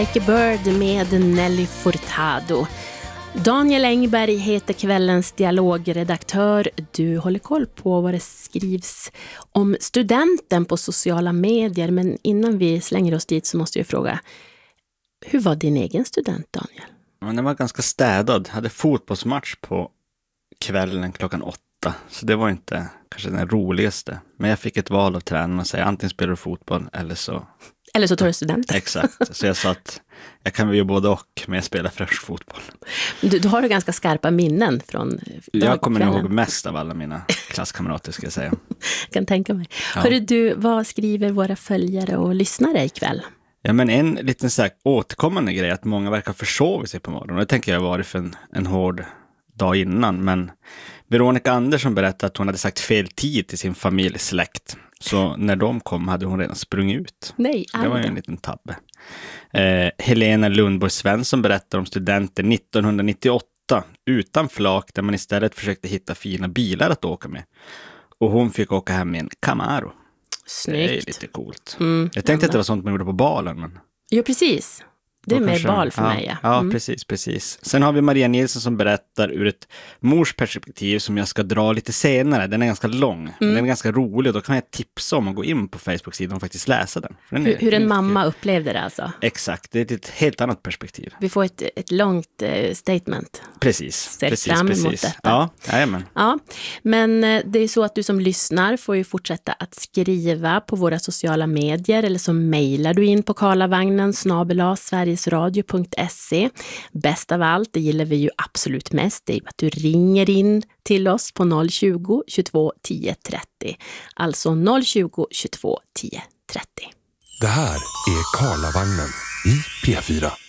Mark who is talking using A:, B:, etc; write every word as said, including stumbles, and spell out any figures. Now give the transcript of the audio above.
A: Like a Bird med Nelly Furtado. Daniel Engberg heter kvällens dialogredaktör. Du håller koll på vad det skrivs om studenten på sociala medier. Men innan vi slänger oss dit så måste jag fråga, hur var din egen student, Daniel?
B: Men den var ganska städad. Hade fotbollsmatch på kvällen klockan åtta. Så det var inte kanske den roligaste. Men jag fick ett val av tränaren och säga antingen spelar du fotboll eller så...
A: Eller så tar du studenten.
B: Exakt, så jag sa att jag kan väl göra både och, men jag spelar först fotboll.
A: Du, du har ju ganska skarpa minnen från
B: Jag kommer ihåg mest av alla mina klasskamrater, ska jag säga.
A: Jag kan tänka mig.
B: Ja.
A: Hörru du, vad skriver våra följare och lyssnare ikväll?
B: Ja, men en liten så här återkommande grej att många verkar försova sig på morgonen. Det tänker jag var det för en, en hård dag innan, men Veronica Andersson berättade att hon hade sagt fel tid till sin familjesläkt. Så när de kom hade hon redan sprungit ut.
A: Nej,
B: det var ju en liten tabbe. Eh, Helena Lundborg Svensson berättar om studenter nittonhundranittioåtta utan flak där man istället försökte hitta fina bilar att åka med. Och hon fick åka hem med en Camaro.
A: Snyggt.
B: Det är lite coolt.
A: Mm,
B: jag tänkte
A: ja,
B: att det var sånt man gjorde på balen. Men...
A: Jo, precis. Det är mer
B: kanske...
A: bal för
B: ja,
A: mig. Ja,
B: ja
A: mm.
B: precis, precis. Sen har vi Maria Nilsson som berättar ur ett mors perspektiv som jag ska dra lite senare. Den är ganska lång, mm. den är ganska rolig och då kan jag tipsa om att gå in på Facebook-sidan och faktiskt läsa den. den
A: hur, hur en mamma upplevde det alltså?
B: Exakt, det är ett helt annat perspektiv.
A: Vi får ett, ett långt uh, statement.
B: Precis,
A: Ser
B: precis,
A: fram emot
B: precis.
A: detta.
B: Ja, jajamän.
A: Ja, men uh, det är så att du som lyssnar får ju fortsätta att skriva på våra sociala medier eller så mejlar du in på karlavagnen snabel-a sverigesradio punkt se. Bäst av allt, det gillar vi ju absolut mest, det är att du ringer in till oss på noll tjugo, tjugotvå, tio, trettio. Alltså noll tjugo, tjugotvå, tio, trettio.
C: Det här är Karlavagnen i P fyra.